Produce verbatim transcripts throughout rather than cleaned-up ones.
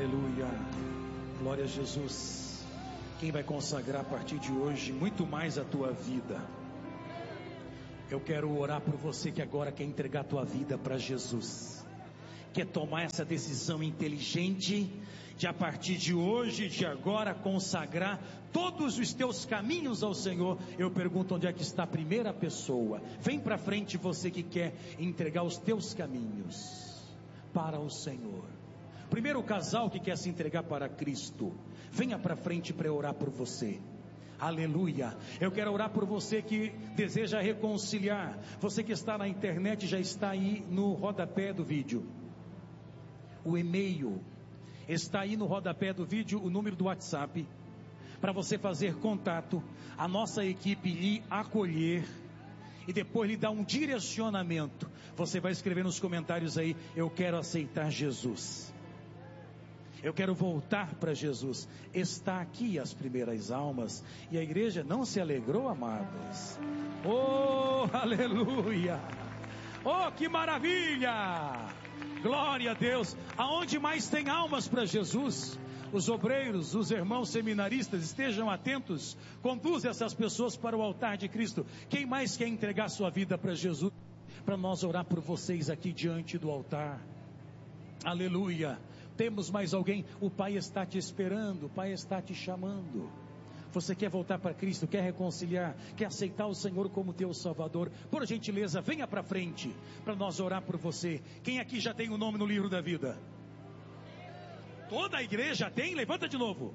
Aleluia, glória a Jesus. Quem vai consagrar a partir de hoje muito mais a tua vida? Eu quero orar por você que agora quer entregar a tua vida para Jesus, quer tomar essa decisão inteligente de a partir de hoje, de agora, consagrar todos os teus caminhos ao Senhor. Eu pergunto, onde é que está a primeira pessoa? Vem para frente, você que quer entregar os teus caminhos para o Senhor. Primeiro casal que quer se entregar para Cristo, venha para frente para eu orar por você. Aleluia. Eu quero orar por você que deseja reconciliar. Você que está na internet, já está aí no rodapé do vídeo. O e-mail está aí no rodapé do vídeo, o número do WhatsApp, para você fazer contato, a nossa equipe lhe acolher e depois lhe dar um direcionamento. Você vai escrever nos comentários aí: eu quero aceitar Jesus, eu quero voltar para Jesus. Está aqui as primeiras almas. E a igreja não se alegrou, amados? Oh, aleluia! Oh, que maravilha! Glória a Deus. Aonde mais tem almas para Jesus, os obreiros, os irmãos seminaristas, estejam atentos. Conduza essas pessoas para o altar de Cristo. Quem mais quer entregar sua vida para Jesus? Para nós orar por vocês aqui diante do altar. Aleluia. Temos mais alguém? O Pai está te esperando, o Pai está te chamando. Você quer voltar para Cristo, quer reconciliar, quer aceitar o Senhor como teu Salvador? Por gentileza, venha para frente, para nós orar por você. Quem aqui já tem o nome no livro da vida? Toda a igreja tem? Levanta de novo.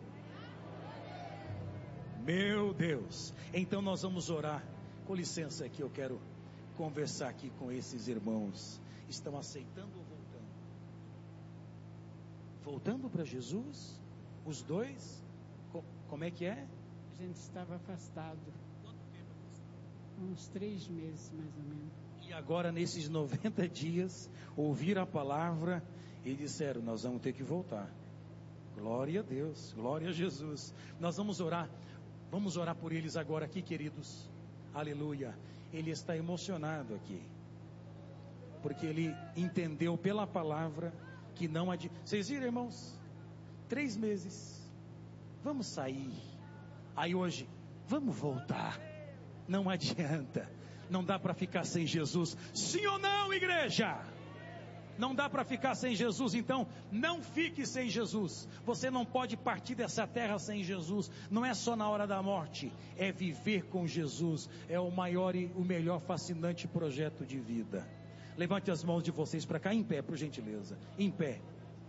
Meu Deus. Então nós vamos orar. Com licença aqui, eu quero conversar aqui com esses irmãos. Estão aceitando ou voltando? Voltando para Jesus? Os dois? Como é que é? A gente estava afastado. Quanto tempo afastado? Uns três meses, mais ou menos. E agora, nesses noventa dias, ouviram a palavra e disseram: nós vamos ter que voltar. Glória a Deus, glória a Jesus. Nós vamos orar, vamos orar por eles agora aqui, queridos. Aleluia. Ele está emocionado aqui, porque ele entendeu pela palavra que não adianta. Vocês viram, irmãos? Três meses. Vamos sair. Aí hoje, vamos voltar. Não adianta. Não dá para ficar sem Jesus. Sim ou não, igreja? Não dá para ficar sem Jesus. Então, não fique sem Jesus. Você não pode partir dessa terra sem Jesus. Não é só na hora da morte. É viver com Jesus. É o maior e o melhor fascinante projeto de vida. Levante as mãos de vocês para cá, em pé, por gentileza. Em pé.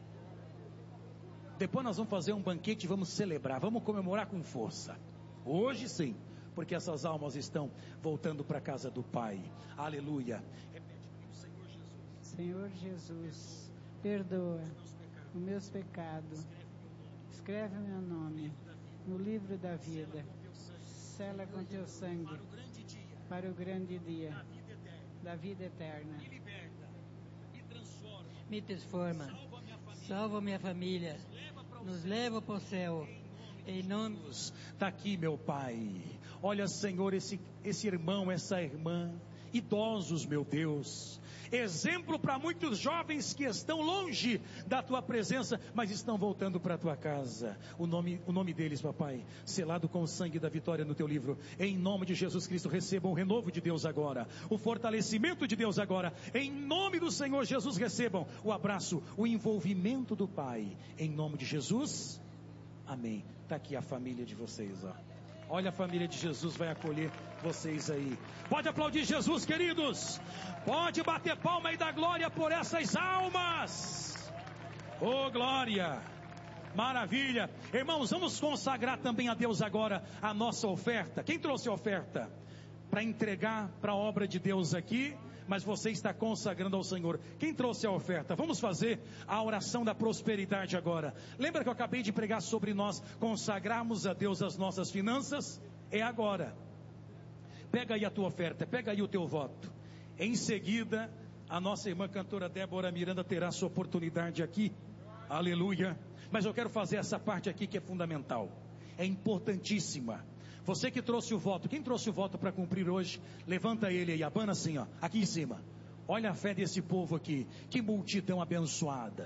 Depois nós vamos fazer um banquete e vamos celebrar, vamos comemorar com força. Hoje sim, porque essas almas estão voltando para a casa do Pai. Aleluia. Repete comigo: Senhor Jesus. Senhor Jesus, perdoa os meus pecados. Escreve o meu nome no livro da vida. Sela com teu sangue para o grande dia da vida eterna. Me liberta, me transforma, me transforma, salva minha família, nos leva para o céu, em nome. Está aqui, meu Pai. Olha, Senhor, esse, esse irmão, essa irmã, idosos, meu Deus, exemplo para muitos jovens que estão longe da tua presença, mas estão voltando para a tua casa. O nome, o nome deles, papai, selado com o sangue da vitória no teu livro. Em nome de Jesus Cristo, recebam o renovo de Deus agora, o fortalecimento de Deus agora. Em nome do Senhor Jesus, recebam o abraço, o envolvimento do Pai. Em nome de Jesus, amém. Está aqui a família de vocês, ó. Olha, a família de Jesus vai acolher vocês aí. Pode aplaudir Jesus, queridos. Pode bater palma e dar glória por essas almas. Oh, glória. Maravilha. Irmãos, vamos consagrar também a Deus agora a nossa oferta. Quem trouxe a oferta? Para entregar para a obra de Deus aqui, mas você está consagrando ao Senhor. Quem trouxe a oferta? Vamos fazer a oração da prosperidade agora. Lembra que eu acabei de pregar sobre nós consagrarmos a Deus as nossas finanças? É agora. Pega aí a tua oferta, pega aí o teu voto. Em seguida, a nossa irmã cantora Débora Miranda terá sua oportunidade aqui. Aleluia. Mas eu quero fazer essa parte aqui que é fundamental. É importantíssima. Você que trouxe o voto, quem trouxe o voto para cumprir hoje? Levanta ele aí, abana assim, ó, aqui em cima. Olha a fé desse povo aqui, que multidão abençoada.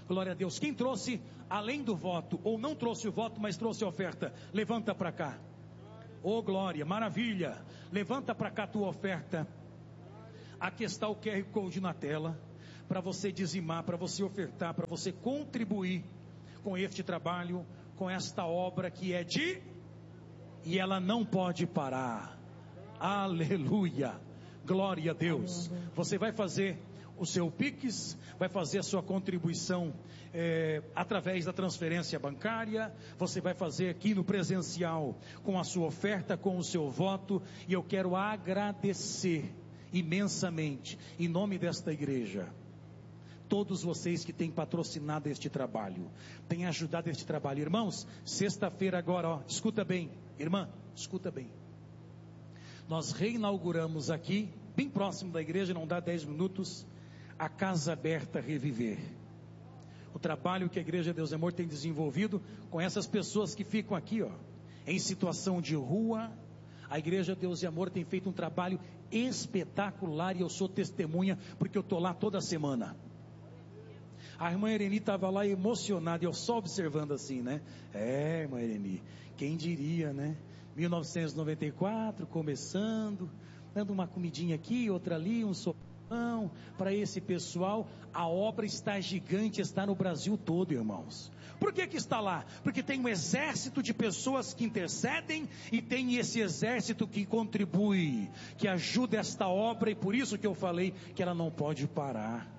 Glória a Deus. Quem trouxe além do voto, ou não trouxe o voto, mas trouxe a oferta, levanta para cá. Oh glória, maravilha. Levanta para cá a tua oferta. Aqui está o Q R Code na tela, para você dizimar, para você ofertar, para você contribuir com este trabalho, com esta obra que é de, e ela não pode parar. Aleluia, glória a Deus. Você vai fazer o seu Pix, vai fazer a sua contribuição é, através da transferência bancária, você vai fazer aqui no presencial, com a sua oferta, com o seu voto, e eu quero agradecer imensamente, em nome desta igreja, todos vocês que têm patrocinado este trabalho, têm ajudado este trabalho. Irmãos, sexta-feira agora, ó, escuta bem, irmã, escuta bem, nós reinauguramos aqui, bem próximo da igreja, não dá dez minutos, a Casa Aberta Reviver. O trabalho que a Igreja Deus e Amor tem desenvolvido com essas pessoas que ficam aqui, ó, em situação de rua. A Igreja Deus e Amor tem feito um trabalho espetacular e eu sou testemunha, porque eu estou lá toda semana. A irmã Ereni estava lá emocionada, e eu só observando assim, né? É, irmã Ereni, quem diria, né? mil novecentos e noventa e quatro, começando, dando uma comidinha aqui, outra ali, um sopão para esse pessoal. A obra está gigante, está no Brasil todo, irmãos. Por que que está lá? Porque tem um exército de pessoas que intercedem e tem esse exército que contribui, que ajuda esta obra, e por isso que eu falei que ela não pode parar.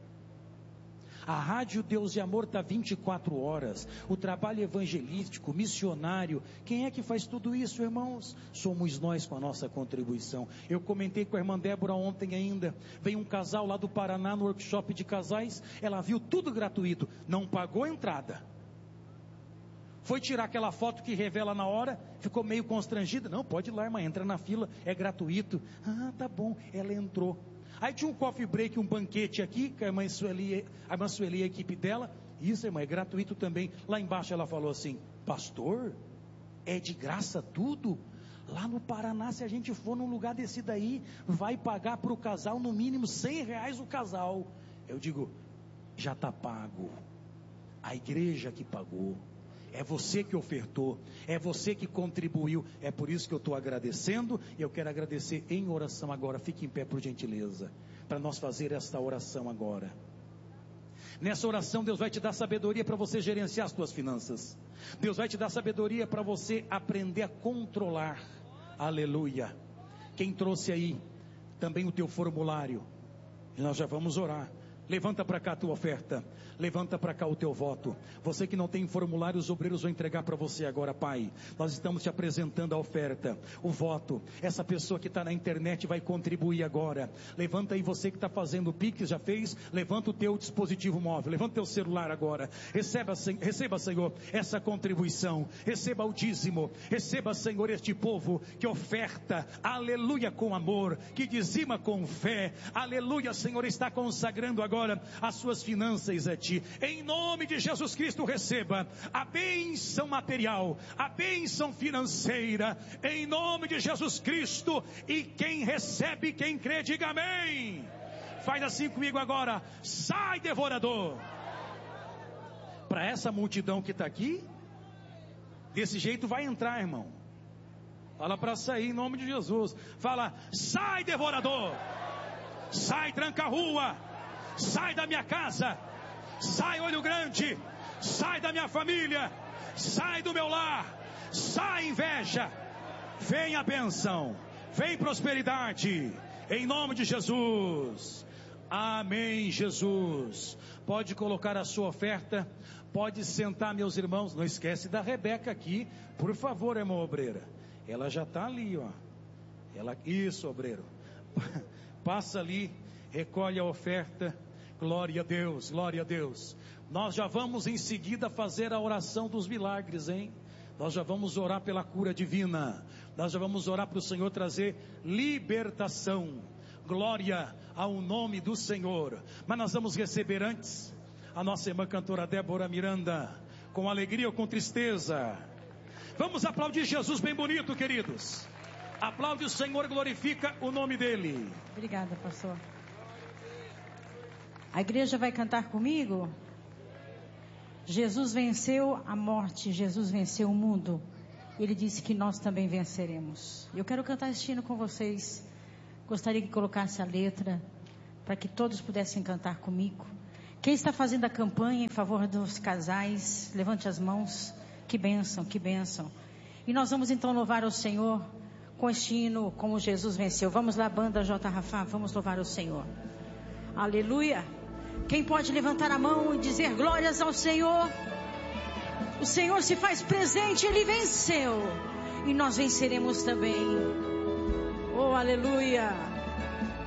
A Rádio Deus e Amor está vinte e quatro horas, o trabalho evangelístico, missionário, quem é que faz tudo isso, irmãos? Somos nós com a nossa contribuição. Eu comentei com a irmã Débora ontem ainda, veio um casal lá do Paraná no workshop de casais, ela viu tudo gratuito, não pagou a entrada. Foi tirar aquela foto que revela na hora, ficou meio constrangida, não, pode ir lá, irmã, entra na fila, é gratuito. Ah, tá bom, ela entrou. Aí tinha um coffee break, um banquete aqui, que a irmã Sueli, a irmã Sueli e a equipe dela, isso, irmã, é gratuito também. Lá embaixo ela falou assim, pastor, é de graça tudo? Lá no Paraná, se a gente for num lugar desse daí, vai pagar para o casal no mínimo cem reais o casal. Eu digo, já está pago, a igreja que pagou. É você que ofertou, é você que contribuiu, é por isso que eu estou agradecendo, e eu quero agradecer em oração agora. Fique em pé por gentileza, para nós fazer esta oração agora. Nessa oração Deus vai te dar sabedoria para você gerenciar as tuas finanças, Deus vai te dar sabedoria para você aprender a controlar, aleluia. Quem trouxe aí também o teu formulário, nós já vamos orar. Levanta para cá a tua oferta, levanta para cá o teu voto. Você que não tem formulário, os obreiros vão entregar para você agora, Pai. Nós estamos te apresentando a oferta, o voto. Essa pessoa que está na internet vai contribuir agora. Levanta aí, você que está fazendo o Pix, já fez? Levanta o teu dispositivo móvel, levanta o teu celular agora. Receba, receba, Senhor, essa contribuição. Receba o dízimo. Receba, Senhor, este povo que oferta, aleluia, com amor, que dizima com fé. Aleluia, Senhor, está consagrando agora as suas finanças a ti, em nome de Jesus Cristo. Receba a bênção material, a bênção financeira, em nome de Jesus Cristo. E quem recebe, quem crê, diga amém. Faz assim comigo agora, sai devorador. Para essa multidão que está aqui, desse jeito vai entrar, irmão. Fala para sair em nome de Jesus. Fala, sai devorador, sai tranca-rua, sai da minha casa, sai olho grande, sai da minha família, sai do meu lar, sai inveja, vem a bênção, vem prosperidade, em nome de Jesus. Amém, Jesus. Pode colocar a sua oferta, pode sentar, meus irmãos. Não esquece da Rebeca aqui, por favor, irmã obreira, ela já está ali, ó. Ela, isso, obreiro, passa ali, recolhe a oferta. Glória a Deus, glória a Deus. Nós já vamos em seguida fazer a oração dos milagres, hein? Nós já vamos orar pela cura divina. Nós já vamos orar para o Senhor trazer libertação. Glória ao nome do Senhor. Mas nós vamos receber antes a nossa irmã cantora Débora Miranda, com alegria ou com tristeza. Vamos aplaudir Jesus bem bonito, queridos. Aplaude o Senhor, glorifica o nome dele. Obrigada, pastor. A igreja vai cantar comigo? Jesus venceu a morte, Jesus venceu o mundo. Ele disse que nós também venceremos. Eu quero cantar este hino com vocês. Gostaria que colocasse a letra, para que todos pudessem cantar comigo. Quem está fazendo a campanha em favor dos casais, levante as mãos. Que bênção, que bênção. E nós vamos então louvar o Senhor com este hino, como Jesus venceu. Vamos lá, banda J. Rafa, vamos louvar o Senhor. Aleluia. Quem pode levantar a mão e dizer glórias ao Senhor? O Senhor se faz presente, Ele venceu. E nós venceremos também. Oh, aleluia.